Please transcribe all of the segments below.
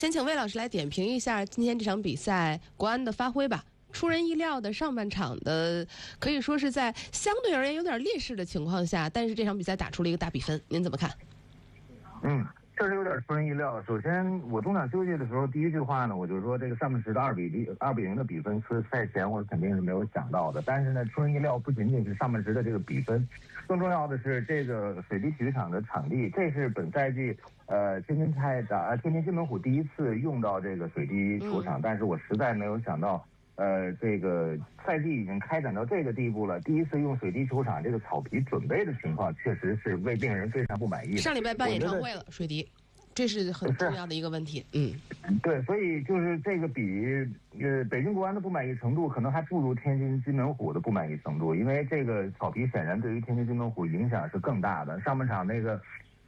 先请魏老师来点评一下今天这场比赛国安的发挥吧。出人意料的上半场的，可以说是在相对而言有点劣势的情况下，但是这场比赛打出了一个大比分，您怎么看？ 确实有点出人意料。首先，我中场休息的时候，第一句话呢，我就说这个上半时的2比0的比分是赛前我肯定是没有想到的。但是呢，出人意料不仅仅是上半时的这个比分，更重要的是这个水滴体育场的场地。这是本赛季天津津门虎第一次用到这个水滴球场，但是我实在没有想到。这个赛季已经开展到这个地步了，第一次用水滴球场这个草皮准备的情况，确实是为令人非常不满意。 上礼拜办演唱会了，水滴，这是很重要的一个问题。 对，所以就是这个比北京国安的不满意程度，可能还不如天津津门虎的不满意程度，因为这个草皮显然对于天津津门虎影响是更大的。上半场那个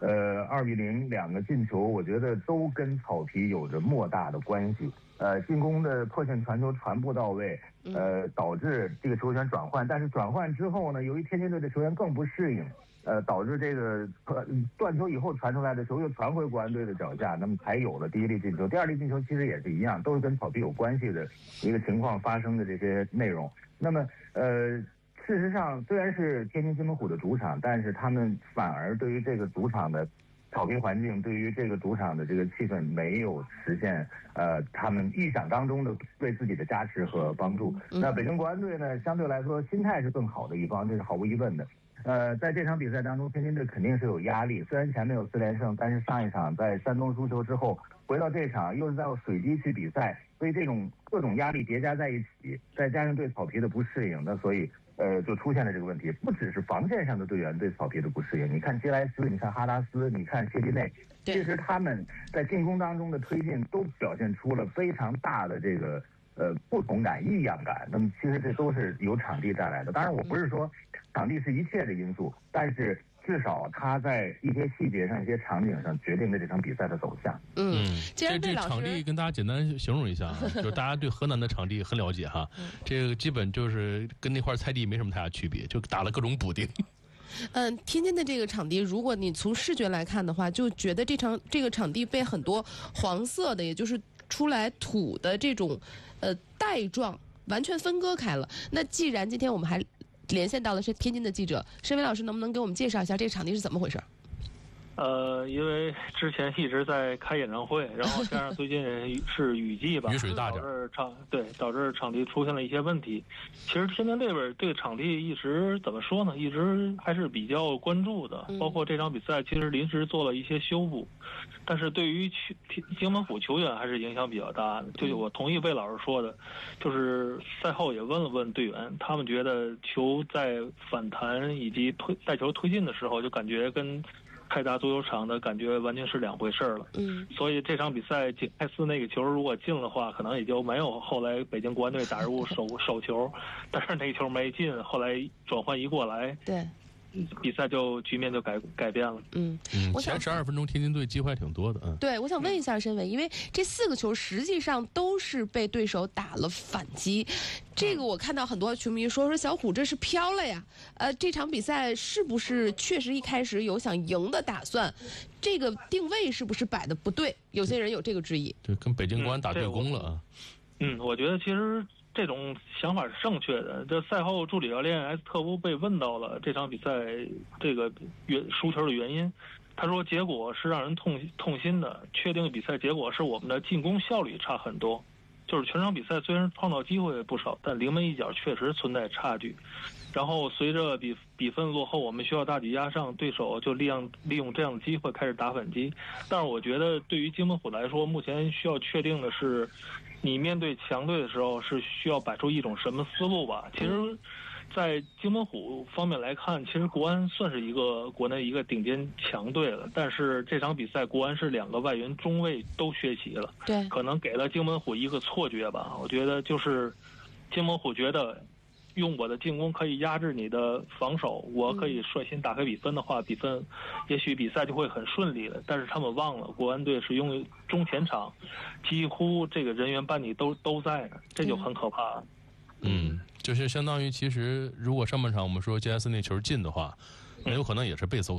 2比0两个进球，我觉得都跟草皮有着莫大的关系。进攻的破线传球传不到位，导致这个球权转换，但是转换之后呢，由于天津队的球员更不适应，导致这个断球以后传出来的球又传回国安队的脚下，那么才有了第一粒进球。第二粒进球其实也是一样，都是跟草皮有关系的一个情况发生的这些内容。那么事实上虽然是天津津门虎的主场，但是他们反而对于这个主场的草坪环境，对于这个主场的这个气氛没有实现他们预想当中的对自己的加持和帮助。那北京国安队呢，相对来说心态是更好的一方，这是毫无疑问的。在这场比赛当中，天津队肯定是有压力，虽然前面有4连胜，但是上一场在山东输球之后，回到这场又是在水滴去比赛，所以这种各种压力叠加在一起，再加上对草皮的不适应，那所以就出现了这个问题。不只是防线上的队员对草皮的不适应，你看杰莱斯，你看哈达斯，你看谢蒂内，其实他们在进攻当中的推进都表现出了非常大的这个不同感、异样感。那么其实这都是由场地带来的。当然，我不是说场地是一切的因素，但是至少他在一些细节上、一些场景上决定了这场比赛的走向。 这场地跟大家简单形容一下，就是大家对河南的场地很了解哈，这个基本就是跟那块菜地没什么太大区别，就打了各种补丁。 天津的这个场地，如果你从视觉来看的话，就觉得这个场地被很多黄色的，也就是出来土的这种带状完全分割开了。那既然今天我们还连线到的是天津的记者申伟老师，能不能给我们介绍一下这个场地是怎么回事？ 因为之前一直在开演唱会，然后加上最近是雨季吧， 雨水大点， 导致场地出现了一些问题。其实天津这边对场地一直怎么说呢？一直还是比较关注的，包括这场比赛其实临时做了一些修补，但是对于津门虎球员还是影响比较大的。就是我同意魏老师说的，就是赛后也问了问队员，他们觉得球在反弹以及带球推进的时候，就感觉跟开大足球场的感觉完全是两回事了。所以这场比赛景泰斯那个球如果进的话，可能也就没有后来北京国安队打入首球，但是那个球没进，后来转换一过来， 对， 比赛局面就改变了。 前12分钟天津队机会还挺多的。 对，我想问一下申伟，因为这4个球实际上都是被对手打了反击，这个我看到很多球迷说小虎这是飘了呀。这场比赛是不是确实一开始有想赢的打算？这个定位是不是摆的不对？有些人有这个质疑。 对，跟北京国安打对攻了啊。 我觉得其实这种想法是正确的。这赛后助理教练埃斯特乌被问到了这场比赛这个输球的原因，他说结果是让人痛心的，确定比赛结果是我们的进攻效率差很多。就是全场比赛虽然创造机会不少，但临门一脚确实存在差距。然后随着比分落后，我们需要大举压上，对手就利用这样的机会开始打反击。但是我觉得对于津门虎来说，目前需要确定的是，你面对强队的时候是需要摆出一种什么思路吧。其实在津门虎方面来看，其实国安算是国内一个顶尖强队了，但是这场比赛国安是2个外援中卫都缺席了， 对， 可能给了津门虎一个错觉吧。我觉得就是津门虎觉得用我的进攻可以压制你的防守，我可以率先打开比分的话，也许比赛就会很顺利了。但是他们忘了，国安队是用中前场，几乎这个人员班底都在呢，这就很可怕了。 就是相当于其实如果上半场我们说杰莱斯那球进的话， 很有可能也是被揍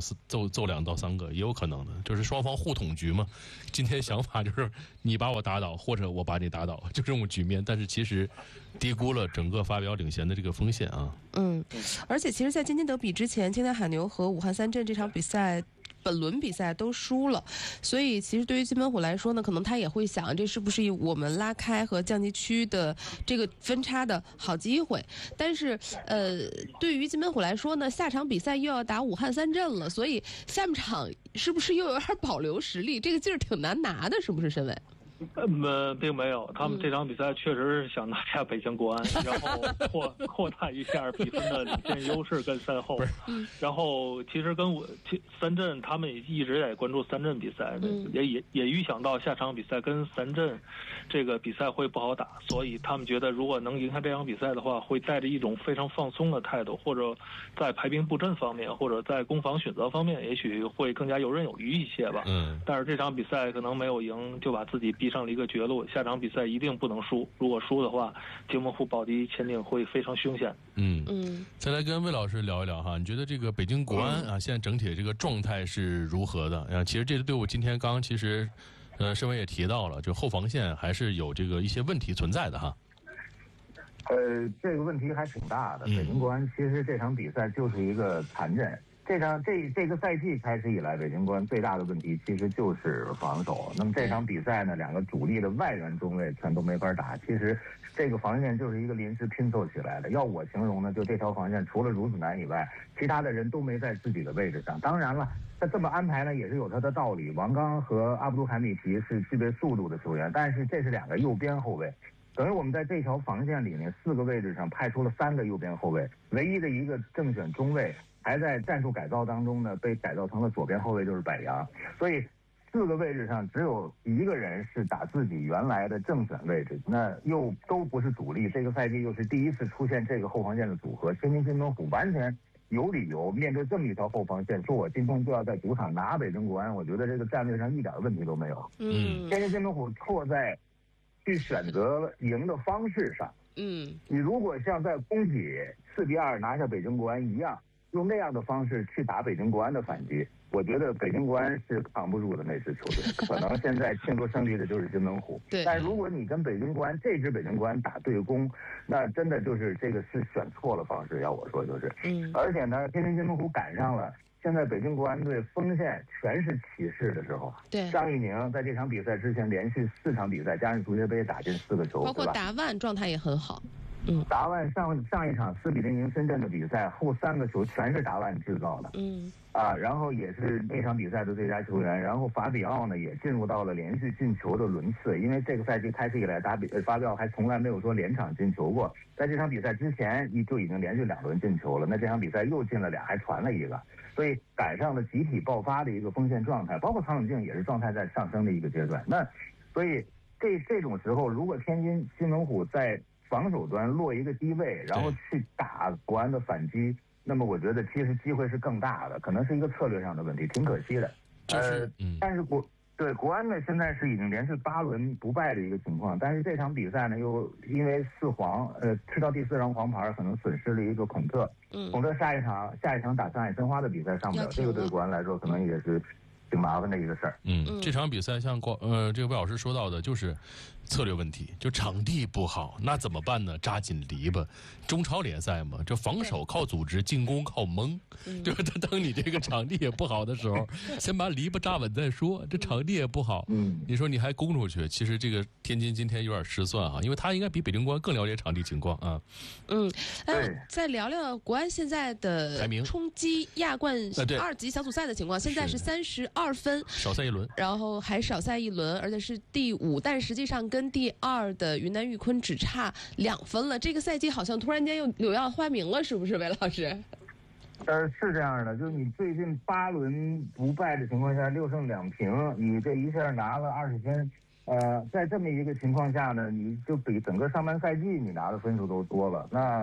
2到3个，也有可能的，就是双方互捅局嘛。今天想法就是你把我打倒，或者我把你打倒，就这种局面。但是其实低估了整个发表领衔的这个风险啊。 而且其实，在京津德比之前，青海海牛和武汉三镇这场比赛。本轮比赛都输了，所以其实对于金门虎来说呢，可能他也会想，这是不是我们拉开和降级区的这个分差的好机会？但是，对于金门虎来说呢，下场比赛又要打武汉三镇了，所以下半场是不是又有点保留实力？这个劲儿挺难拿的，是不是，申伟？ 并没有，他们这场比赛确实是想拿下北京国安，然后扩大一下比分的领先优势跟赛后。然后其实三镇他们一直在关注三镇比赛，也预想到下场比赛跟三镇这个比赛会不好打，所以他们觉得如果能赢下这场比赛的话，会带着一种非常放松的态度，或者在排兵布阵方面，或者在攻防选择方面，也许会更加游刃有余一些吧。但是这场比赛可能没有赢，就把自己逼上了一个绝路，下场比赛一定不能输，如果输的话，金门虎保级前景会非常凶险。 再来跟魏老师聊一聊哈，你觉得这个北京国安啊，现在整体的这个状态是如何的？其实这支队伍今天其实，申伟也提到了，就后防线还是有这个一些问题存在的哈。 这个问题还挺大的。北京国安其实这场比赛就是一个残阵。这个赛季开始以来，北京国安最大的问题其实就是防守。那么这场比赛呢，2个主力的外援中卫全都没法打。其实这个防线就是一个临时拼凑起来的。要我形容呢，就这条防线除了孺子男以外，其他的人都没在自己的位置上。当然了，他这么安排呢，也是有他的道理。王刚和阿卜杜海米奇是具备速度的球员，但是这是2个右边后卫。等于我们在这条防线里面4个位置上派出了3个右边后卫，唯一的一个正选中卫还在战术改造当中呢，被改造成了左边后卫，就是柏杨。所以4个位置上只有1个人是打自己原来的正选位置，那又都不是主力。这个赛季又是第一次出现这个后防线的组合，天津津门虎完全有理由面对这么一条后防线，说我今天就要在主场拿北京国安，我觉得这个战略上一点问题都没有。天津津门虎错在去选择赢的方式上。你如果像在工体4比2拿下北京国安一样，用那样的方式去打北京国安的反击，我觉得北京国安是扛不住的那支球队。可能现在庆祝胜利的就是津门虎。但如果你跟北京国安这支北京国安打对攻，那真的就是这个是选错了方式，要我说就是。而且呢，天津津门虎赶上了现在北京国安队锋线全是骑士的时候。张玉宁在这场比赛之前连续4场比赛加上足协杯打进4个球， 包括达万状态也很好。 达万上一场4比0赢深圳的比赛，后3个球全是达万制造的。然后也是那场比赛的最佳球员。然后法比奥呢也进入到了连续进球的轮次，因为这个赛季开始以来，法比奥还从来没有说连场进球过。在这场比赛之前就已经连续2轮进球了，那这场比赛又进了2，还传了1个，所以赶上了集体爆发的一个锋线状态，包括曹永静也是状态在上升的一个阶段。那所以这种时候，如果天津津门虎在防守端落一个低位，然后去打国安的反击，那么我觉得其实机会是更大的，可能是一个策略上的问题，挺可惜的。但是国安呢现在是已经连续8轮不败的一个情况，但是这场比赛呢又因为4黄，吃到第4张黄牌，可能损失了一个孔特。孔特下一场打上海申花的比赛上不了，这个对国安来说可能也是挺麻烦的一个事儿。 这场比赛像这个魏老师说到的，就是策略问题，就场地不好，那怎么办呢？扎紧篱笆，中超联赛嘛，这防守靠组织，进攻靠蒙，对吧？当你这个场地也不好的时候，先把篱笆扎稳再说。这场地也不好，你说你还攻出去，其实这个天津今天有点失算啊，因为他应该比北京国安更了解场地情况啊。 再聊聊国安现在的排名， 冲击亚冠2级小组赛的情况，现在是32分， 少赛1轮， 然后还少赛1轮，而且是第5，但实际上跟第2的云南玉坤只差2分了。这个赛季好像突然间又柳耀花名了，是不是，韦老师？ 是这样的，就是你最近8轮不败的情况下，6胜2平，你这一下拿了20分。在这么一个情况下呢，你就比整个上半赛季你拿的分数都多了。那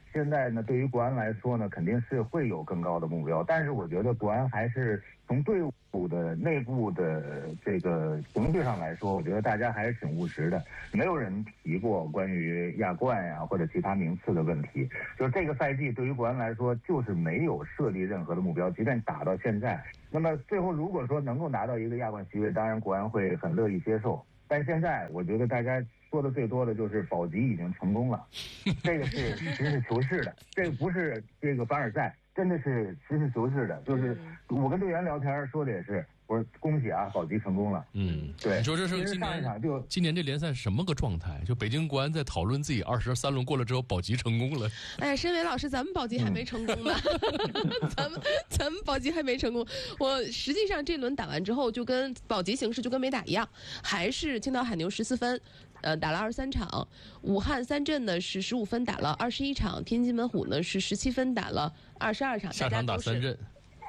现在呢，对于国安来说呢，肯定是会有更高的目标，但是我觉得国安还是从队伍的内部的这个情绪上来说，我觉得大家还是挺务实的，没有人提过关于亚冠呀或者其他名次的问题。就是这个赛季对于国安来说，就是没有设立任何的目标，即便打到现在，那么最后如果说能够拿到一个亚冠席位，当然国安会很乐意接受。但现在我觉得大家说的最多的就是保级已经成功了，这个是实事求是的，这个不是这个凡尔赛，真的是实事求是的。就是我跟队员聊天说的也是，我说恭喜啊，保级成功了。对。 你说这是今年这联赛是什么个状态？就北京国安在讨论自己23轮过了之后保级成功了。 哎，申伟老师，咱们保级还没成功呢，咱们保级还没成功。我实际上这轮打完之后，就跟保级形势就跟没打一样，还是青岛海牛14分。打了23场，武汉三镇呢是15分打了21场，天津门虎呢是17分打了22场， 下场打三镇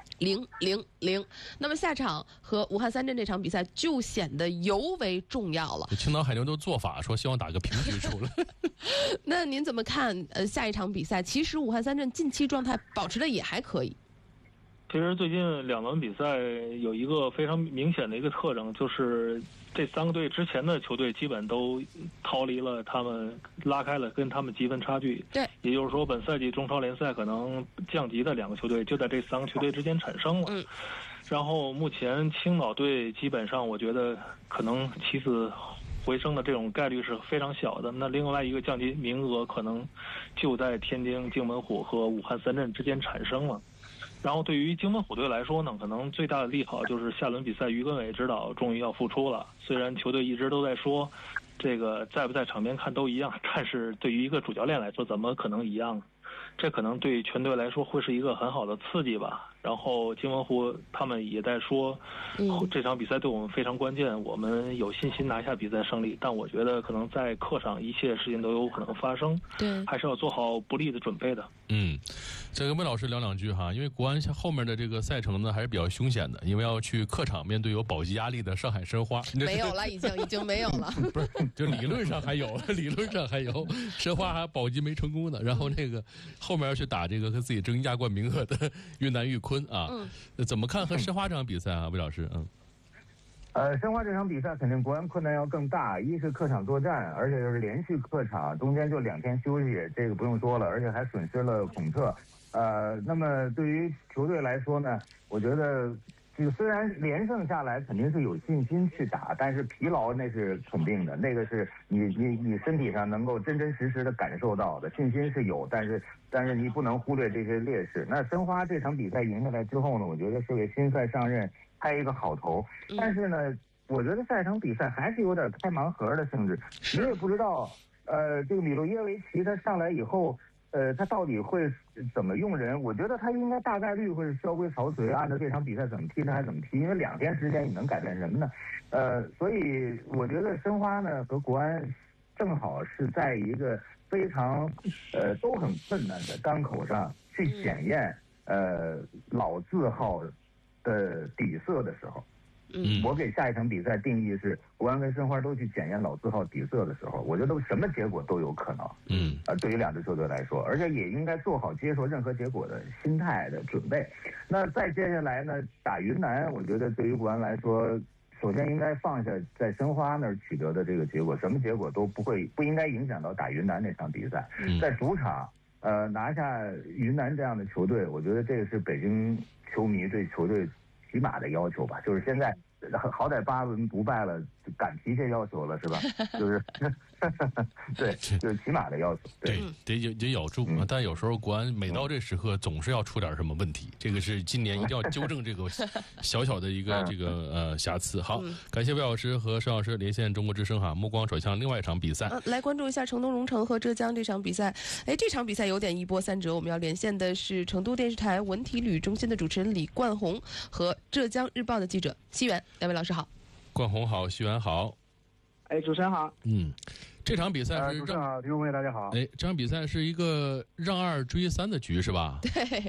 0-0-0。那么下场和武汉三镇这场比赛就显得尤为重要了。 青岛海牛都做法说希望打个平局出来。 那您怎么看下一场比赛？其实武汉三镇近期状态保持的也还可以。 其实最近2轮比赛有一个非常明显的一个特征，就是这3个队之前的球队基本都逃离了他们，拉开了跟他们积分差距。 对， 也就是说本赛季中超联赛可能降级的2个球队就在这3个球队之间产生了。然后目前青岛队基本上我觉得可能起死回生的这种概率是非常小的。那另外一个降级名额可能就在天津津门虎和武汉三镇之间产生了。然后对于津门虎队来说呢，可能最大的利好就是下轮比赛于根伟指导终于要复出了。虽然球队一直都在说这个在不在场边看都一样，但是对于一个主教练来说怎么可能一样？这可能对全队来说会是一个很好的刺激吧。然后津门虎他们也在说，这场比赛对我们非常关键，我们有信心拿下比赛胜利。但我觉得可能在客场一切事情都有可能发生， 对， 还是要做好不利的准备的。 再跟魏老师聊2句哈，因为国安后面的这个赛程呢还是比较凶险的，因为要去客场面对有保级压力的上海申花。 没有了，已经没有了。 不是，就理论上还有，申花还保级没成功呢。然后那个后面要去打这个和自己争亚冠名额的云南玉坤啊，怎么看和申花这场比赛啊，魏老师？ 申花这场比赛肯定国安困难要更大，一是客场作战，而且就是连续客场，中间就2天休息，这个不用说了，而且还损失了孔特。那么对于球队来说呢，我觉得这个虽然连胜下来肯定是有信心去打，但是疲劳那是肯定的，那个是你身体上能够真真实实的感受到的，信心是有，但是你不能忽略这些劣势。那申花这场比赛赢下来之后呢，我觉得是给新帅上任开一个好头，但是呢，我觉得下一场比赛还是有点开盲盒的性质，你也不知道，这个米洛耶维奇他上来以后，他到底会怎么用人？我觉得他应该大概率会是萧规曹随，按照这场比赛怎么踢他还怎么踢，因为2天时间你能改变什么呢？所以我觉得申花呢和国安正好是在一个非常都很困难的关口上去检验老字号的底色的时候。我给下一场比赛定义是国安跟申花都去检验老字号底色的时候，我觉得什么结果都有可能。对于2支球队来说，而且也应该做好接受任何结果的心态的准备。那再接下来呢，打云南，我觉得对于国安来说，首先应该放下在申花那儿取得的这个结果，什么结果都不应该影响到打云南那场比赛。在主场拿下云南这样的球队，我觉得这个是北京球迷对球队起码的要求吧，就是现在好歹8轮不败了，敢提这要求了是吧？就是对，就是起码的要求。 对，得咬住啊！但有时候国安每到这时刻总是要出点什么问题，这个是今年一定要纠正这个小小的一个这个瑕疵。好，感谢魏老师和申老师连线中国之声哈，目光转向另外一场比赛。 来关注一下成都蓉城和浙江这场比赛。这场比赛有点一波三折，我们要连线的是成都电视台文体旅中心的主持人李冠宏和浙江日报的记者西元。2位老师好。 冠宏好，西元好。 主持人好。 这场比赛是主持人好，听众朋友大家好。 这场比赛是一个让2追3的局是吧？ 对。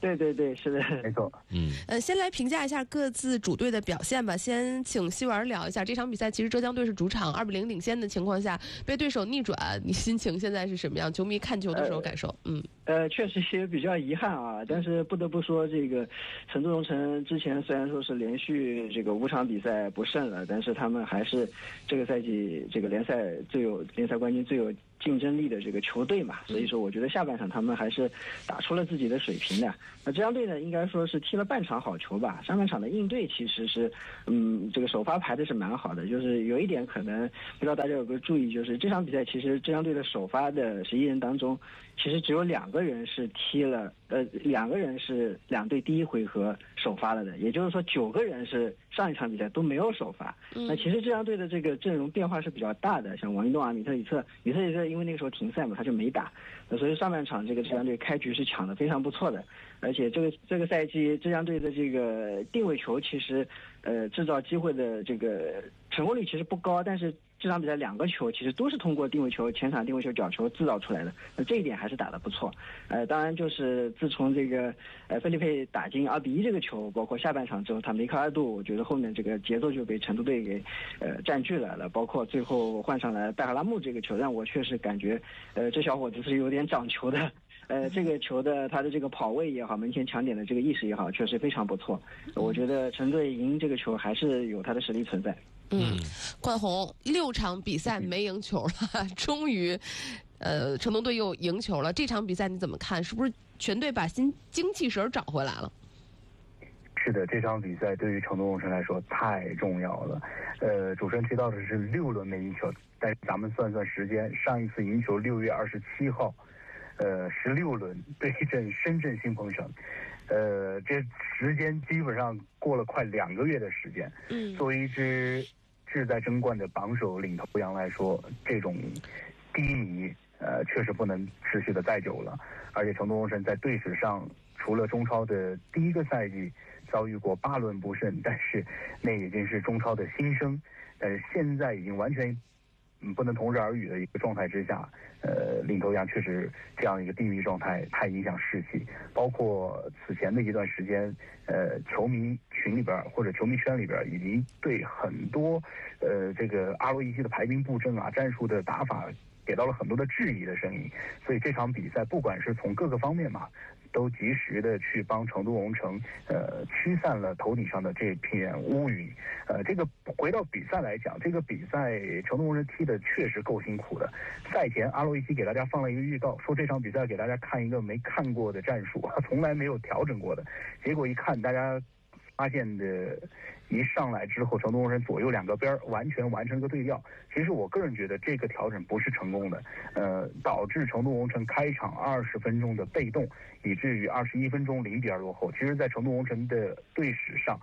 对，是的， 没错。 先来评价一下各自主队的表现吧。先请希文聊一下这场比赛，其实浙江队是主场2-0领先的情况下被对手逆转，你心情现在是什么样？球迷看球的时候感受？ 确实也比较遗憾啊，但是不得不说，这个成都蓉城之前虽然说是连续这个5场比赛不胜了，但是他们还是这个赛季这个联赛冠军最有竞争力的这个球队嘛，所以说我觉得下半场他们还是打出了自己的水平的。那浙江队呢，应该说是踢了半场好球吧，上半场的应对其实是，这个首发排的是蛮好的，就是有一点可能不知道大家有没有注意，就是这场比赛其实浙江队的首发的11人当中，其实只有2个人是踢了，2个人是两队第一回合首发了的，也就是说9个人是上一场比赛都没有首发。那其实浙江队的这个阵容变化是比较大的，像王一动啊、米特里特因为那个时候停赛嘛，他就没打，所以上半场这个浙江队开局是抢得非常不错的，而且这个赛季浙江队的这个定位球其实制造机会的这个成功率其实不高，但是这场比赛2个球其实都是通过定位球前场定位球角球制造出来的，那这一点还是打得不错。当然就是自从这个费利佩打进2-1这个球，包括下半场之后他梅开2度，我觉得后面这个节奏就被成都队给占据了，包括最后换上来拜赫拉木这个球，让我确实感觉这小伙子是有点长球的。这个球的他的这个跑位也好，门前抢点的这个意识也好，确实非常不错。我觉得成队赢这个球还是有他的实力存在。 冠宏6场比赛没赢球了，终于，成都队又赢球了。这场比赛你怎么看？是不是全队把精气神找回来了？ 是的，这场比赛对于成都蓉城来说太重要了。主持人提到的是6轮没赢球，但是咱们算算时间，上一次赢球6月27号。16轮对阵深圳新鹏城，这时间基本上过了快2个月的时间。作为一支志在争冠的榜首领头羊来说，这种低迷确实不能持续的再久了。而且成都蓉城在队史上，除了中超的第一个赛季遭遇过8轮不胜，但是那已经是中超的新生，但是现在已经完全不能同日而语的一个状态之下，领头羊确实这样一个低迷状态太影响士气。包括此前的一段时间，球迷群里边或者球迷圈里边已经对很多这个阿洛伊西的排兵布阵啊、战术的打法给到了很多的质疑的声音。所以这场比赛不管是从各个方面嘛，都及时的去帮成都蓉城驱散了头顶上的这片乌云。这个回到比赛来讲，这个比赛成都蓉城踢的确实够辛苦的。赛前阿洛伊西给大家放了一个预告，说这场比赛给大家看一个没看过的战术，从来没有调整过的。结果一看，大家发现的一上来之后，成都蓉城左右2个边完全完成了个对调。其实我个人觉得这个调整不是成功的，导致成都蓉城开场20分钟的被动，以至于21分钟0-2落后。其实在成都蓉城的队史上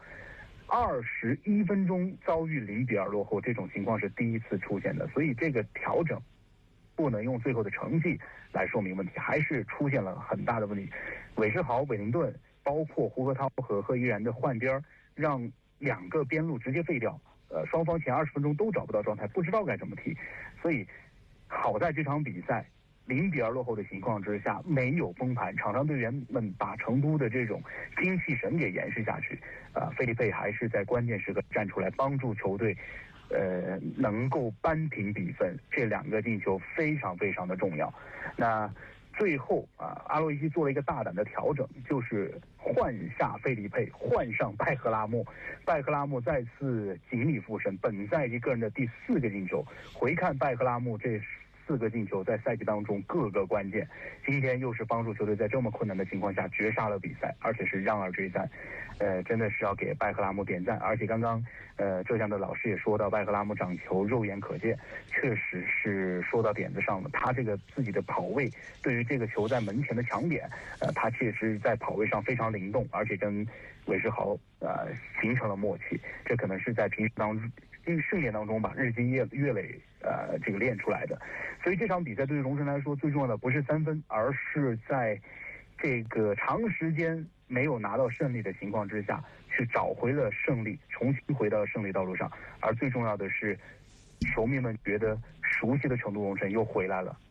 ，21分钟遭遇0-2落后这种情况是第一次出现的。所以这个调整不能用最后的成绩来说明问题，还是出现了很大的问题。韦世豪、韦灵顿包括胡河涛和贺依然的换边，让2个边路直接废掉，双方前20分钟都找不到状态，不知道该怎么踢。所以好在这场比赛0-2落后的情况之下没有崩盘，场上队员们把成都的这种精气神给延续下去。费利佩还是在关键时刻站出来帮助球队能够扳平比分，这2个进球非常非常的重要。那最后阿洛伊西做了一个大胆的调整，就是换下费利佩，换上拜赫拉莫。拜赫拉莫再次锦鲤附身，本赛季个人的第4个进球。回看拜赫拉莫这4个进球在赛季当中各个关键，今天又是帮助球队在这么困难的情况下绝杀了比赛，而且是让2追3。真的是要给拜赫拉姆点赞。而且刚刚浙江的老师也说到，拜赫拉姆长球肉眼可见，确实是说到点子上了。他这个自己的跑位，对于这个球在门前的抢点，他确实在跑位上非常灵动，而且跟韦世豪形成了默契。这可能是在平时当中训练当中吧，日积月累这个练出来的。所以这场比赛对于蓉城来说，最重要的不是3分，而是在这个长时间没有拿到胜利的情况之下，去找回了胜利，重新回到胜利道路上。而最重要的是，球迷们觉得熟悉的成都蓉城又回来了。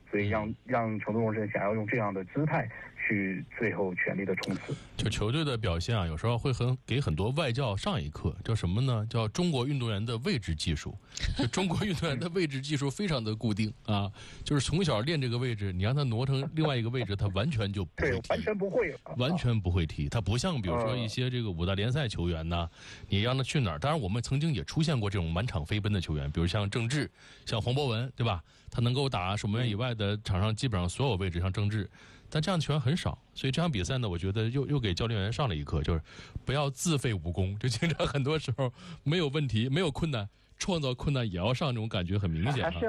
所以让陈宗荣想要用这样的姿态去最后全力的冲刺。 就球队的表现啊，有时候会给很多外教上一课，叫什么呢？叫中国运动员的位置技术。就中国运动员的位置技术非常的固定啊，就是从小练这个位置，你让他挪成另外一个位置，他完全就不会踢， 完全不会， 完全不会踢。他不像比如说一些这个5大联赛球员呢，你让他去哪儿？当然，我们曾经也出现过这种满场飞奔的球员，比如像郑智、像黄博文，对吧？他能够打守门员以外的场上基本上所有位置，像郑智，但这样的球员很少。所以这场比赛呢，我觉得又给教练员上了一课，就是不要自废武功。就经常很多时候没有问题、没有困难，创造困难也要上，这种感觉很明显啊。